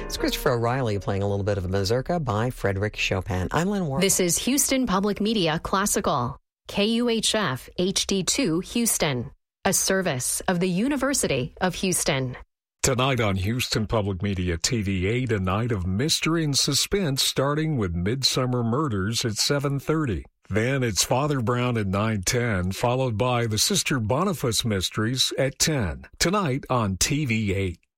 It's Christopher O'Reilly playing a little bit of a mazurka by Frederick Chopin. I'm Lynn Warren. This is Houston Public Media Classical, KUHF HD2 Houston, a service of the University of Houston. Tonight on Houston Public Media TV8, a night of mystery and suspense starting with Midsummer Murders at 7:30. Then it's Father Brown at 9:10, followed by the Sister Boniface Mysteries at 10. Tonight on TV8.